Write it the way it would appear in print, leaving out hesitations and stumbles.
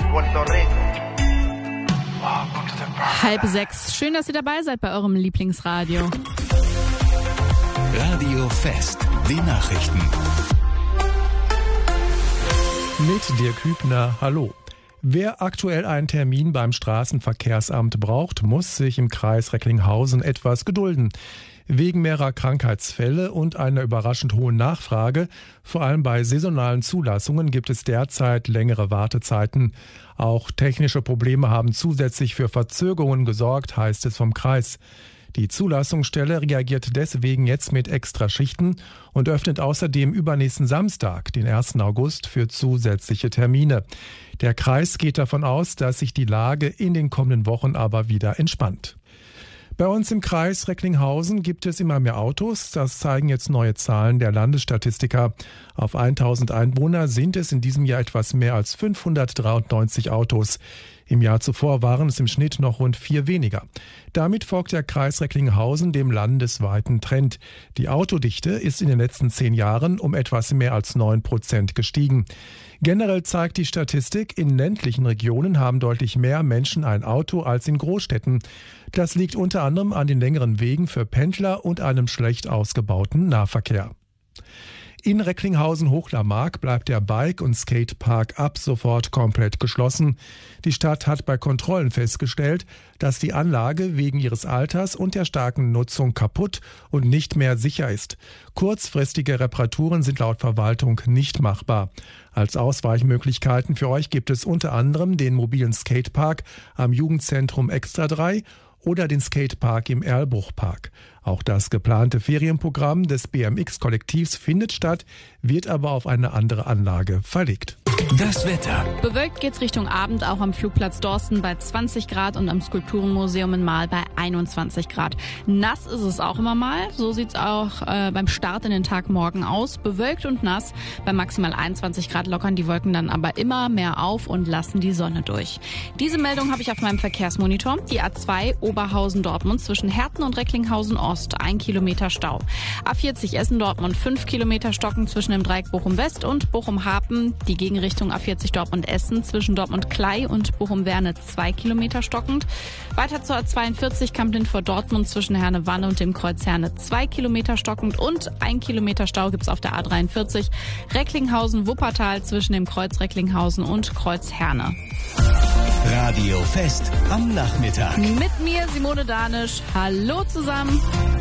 Puerto Rico. 5:30. Schön, dass ihr dabei seid bei eurem Lieblingsradio. Radio Fest, die Nachrichten. Mit Dirk Hübner, hallo. Wer aktuell einen Termin beim Straßenverkehrsamt braucht, muss sich im Kreis Recklinghausen etwas gedulden. Wegen mehrerer Krankheitsfälle und einer überraschend hohen Nachfrage, vor allem bei saisonalen Zulassungen, gibt es derzeit längere Wartezeiten. Auch technische Probleme haben zusätzlich für Verzögerungen gesorgt, heißt es vom Kreis. Die Zulassungsstelle reagiert deswegen jetzt mit Extraschichten und öffnet außerdem übernächsten Samstag, den 1. August, für zusätzliche Termine. Der Kreis geht davon aus, dass sich die Lage in den kommenden Wochen aber wieder entspannt. Bei uns im Kreis Recklinghausen gibt es immer mehr Autos. Das zeigen jetzt neue Zahlen der Landesstatistiker. Auf 1000 Einwohner sind es in diesem Jahr etwas mehr als 593 Autos. Im Jahr zuvor waren es im Schnitt noch rund 4 weniger. Damit folgt der Kreis Recklinghausen dem landesweiten Trend. Die Autodichte ist in den letzten 10 Jahren um etwas mehr als 9% gestiegen. Generell zeigt die Statistik, in ländlichen Regionen haben deutlich mehr Menschen ein Auto als in Großstädten. Das liegt unter anderem an den längeren Wegen für Pendler und einem schlecht ausgebauten Nahverkehr. In Recklinghausen-Hochlarmark bleibt der Bike- und Skatepark ab sofort komplett geschlossen. Die Stadt hat bei Kontrollen festgestellt, dass die Anlage wegen ihres Alters und der starken Nutzung kaputt und nicht mehr sicher ist. Kurzfristige Reparaturen sind laut Verwaltung nicht machbar. Als Ausweichmöglichkeiten für euch gibt es unter anderem den mobilen Skatepark am Jugendzentrum Extra 3 oder den Skatepark im Erlbruchpark. Auch das geplante Ferienprogramm des BMX-Kollektivs findet statt, wird aber auf eine andere Anlage verlegt. Das Wetter. Bewölkt geht's Richtung Abend, auch am Flugplatz Dorsten bei 20 Grad und am Skulpturenmuseum in Mahl bei 21 Grad. Nass ist es auch immer mal. So sieht's auch beim Start in den Tag morgen aus. Bewölkt und nass. Bei maximal 21 Grad lockern die Wolken dann aber immer mehr auf und lassen die Sonne durch. Diese Meldung habe ich auf meinem Verkehrsmonitor. Die A2 Oberhausen-Dortmund zwischen Herten und Recklinghausen-Ost. 1 Kilometer Stau. A40 Essen-Dortmund 5 Kilometer Stocken zwischen dem Dreieck Bochum-West und Bochum-Hapen. Die Gegenrichtung A40 Dortmund-Essen zwischen Dortmund-Klei und Bochum-Werne 2 Kilometer stockend. Weiter zur A42 Kamplin vor Dortmund zwischen Herne-Wanne und dem Kreuz Herne 2 Kilometer stockend und 1 Kilometer Stau gibt's auf der A43 Recklinghausen-Wuppertal zwischen dem Kreuz Recklinghausen und Kreuz Herne. Radio Fest am Nachmittag. Mit mir Simone Danisch. Hallo zusammen.